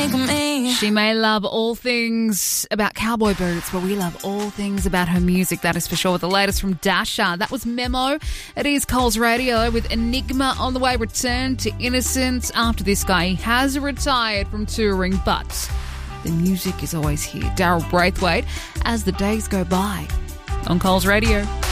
She may love all things about cowboy boots, but we love all things about her music, that is for sure. The latest from Dasha. That was Memo. It is Coles Radio with Enigma on the way. Return to innocence after this guy. He has retired from touring, but the music is always here. Daryl Braithwaite as the days go by on Coles Radio.